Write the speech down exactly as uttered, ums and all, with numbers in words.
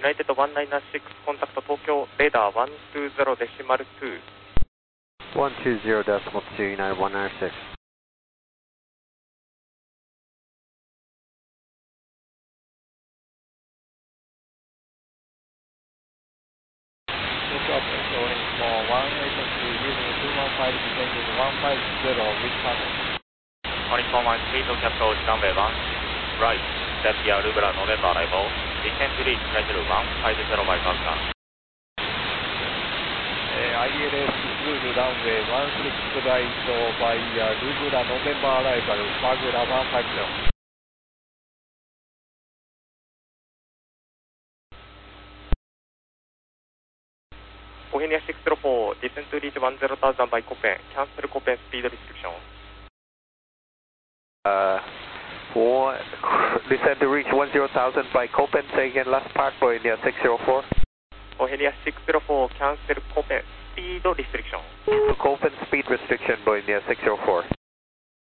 United one nine six, contact Tokyo, radar one two zero decimal two. one two zero decimal two, United one nine six. Look up showing for one eight two, using two one five, descending one five zero with tunnel. one one one, eight capital, runway one six right, Latvia Lubra November arrival, descend to reach flight level one five zero by Pascal. I L S Zulu runway one six right by uh, Lubra November arrival, Magura one five zero. Bohemia six zero four, descend to reach one zero thousand by Copen, cancel Copen speed restriction. Uh, one, descend to reach one zero thousand by Copen, say again last part, Bohemia six zero four. Bohemia six zero four, cancel Copen speed restriction. Copen speed restriction, Bohemia six zero four.